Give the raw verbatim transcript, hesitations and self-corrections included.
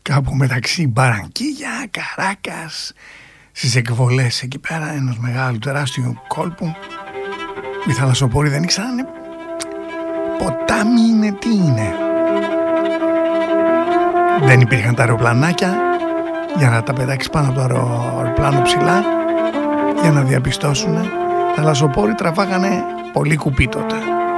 κάπου μεταξύ Μπαρανκίγια, Καράκας, στις εκβολές εκεί πέρα ενός μεγάλου τεράστιου κόλπου. Οι θαλασσοπόροι δεν ήξεραν ποτάμι είναι τι είναι. Δεν υπήρχαν τα αεροπλανάκια για να τα πετάξει πάνω από το αεροπλάνο ψηλά για να διαπιστώσουν. Τα θαλασσοπόροι τραβάγανε πολύ κουπί τότε.